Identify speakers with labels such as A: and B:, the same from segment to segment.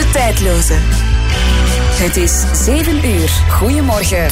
A: Tijdloze. Het is 7 uur. Goedemorgen.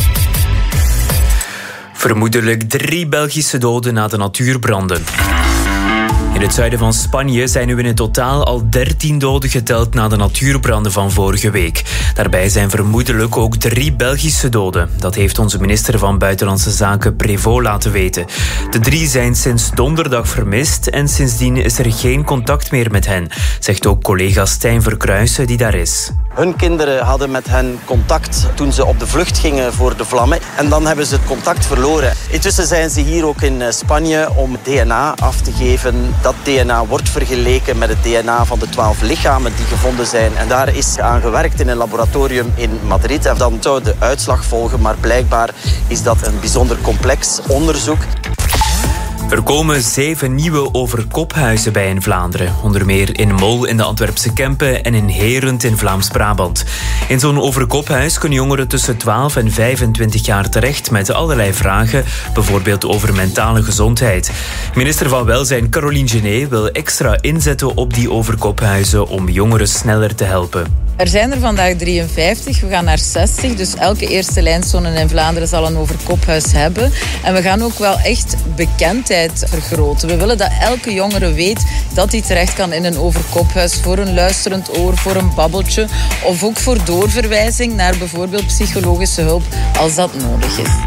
B: Vermoedelijk 3 Belgische doden na de natuurbranden. In het zuiden van Spanje zijn nu in het totaal al 13 doden geteld na de natuurbranden van vorige week. Daarbij zijn vermoedelijk ook 3 Belgische doden. Dat heeft onze minister van Buitenlandse Zaken Prévost laten weten. De 3 zijn sinds donderdag vermist en sindsdien is er geen contact meer met hen, zegt ook collega Stijn Verkruijsen die daar is.
C: Hun kinderen hadden met hen contact toen ze op de vlucht gingen voor de vlammen. En dan hebben ze het contact verloren. Intussen zijn ze hier ook in Spanje om DNA af te geven. Dat DNA wordt vergeleken met het DNA van de 12 lichamen die gevonden zijn. En daar is aan gewerkt in een laboratorium in Madrid. En dan zou de uitslag volgen, maar blijkbaar is dat een bijzonder complex onderzoek.
B: Er komen 7 nieuwe overkophuizen bij in Vlaanderen. Onder meer in Mol in de Antwerpse Kempen en in Herent in Vlaams-Brabant. In zo'n overkophuis kunnen jongeren tussen 12 en 25 jaar terecht met allerlei vragen, bijvoorbeeld over mentale gezondheid. Minister van Welzijn Caroline Genet wil extra inzetten op die overkophuizen om jongeren sneller te helpen.
D: Er zijn er vandaag 53, we gaan naar 60. Dus elke eerste lijnzone in Vlaanderen zal een overkophuis hebben. En we gaan ook wel echt bekendheid vergroten. We willen dat elke jongere weet dat hij terecht kan in een overkophuis voor een luisterend oor, voor een babbeltje of ook voor doorverwijzing naar bijvoorbeeld psychologische hulp als dat nodig is.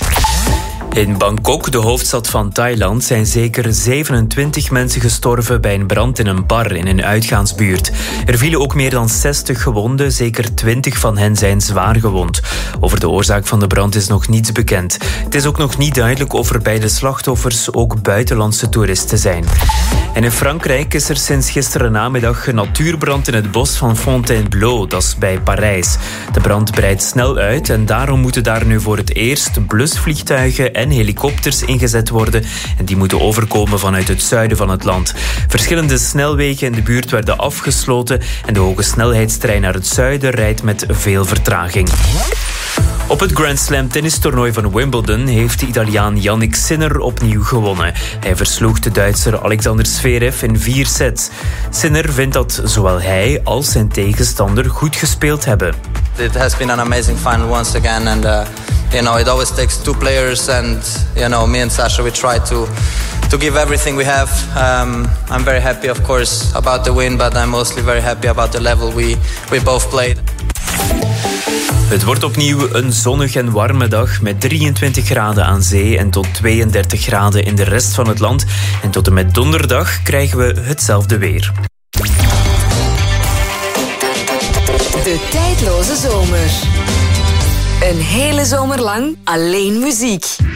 B: In Bangkok, de hoofdstad van Thailand, zijn zeker 27 mensen gestorven bij een brand in een bar in een uitgaansbuurt. Er vielen ook meer dan 60 gewonden, zeker 20 van hen zijn zwaar gewond. Over de oorzaak van de brand is nog niets bekend. Het is ook nog niet duidelijk of er bij de slachtoffers ook buitenlandse toeristen zijn. En in Frankrijk is er sinds gisteren namiddag een natuurbrand in het bos van Fontainebleau, dat is bij Parijs. De brand breidt snel uit en daarom moeten daar nu voor het eerst blusvliegtuigen en helikopters ingezet worden. En die moeten overkomen vanuit het zuiden van het land. Verschillende snelwegen in de buurt werden afgesloten en de hoge snelheidstrein naar het zuiden rijdt met veel vertraging. Op het Grand Slam tennistoernooi van Wimbledon heeft de Italiaan Jannik Sinner opnieuw gewonnen. Hij versloeg de Duitser Alexander Zverev in 4 sets. Sinner vindt dat zowel hij als zijn tegenstander goed gespeeld hebben.
E: It has been an amazing final once again and it always takes 2 players and me and Sasha we try to give everything we have. I'm very happy of course about the win, but I'm mostly very happy about the level we both played.
B: Het wordt opnieuw een zonnig en warme dag met 23 graden aan zee en tot 32 graden in de rest van het land. En tot en met donderdag krijgen we hetzelfde weer.
A: De tijdloze zomer. Een hele zomer lang alleen muziek.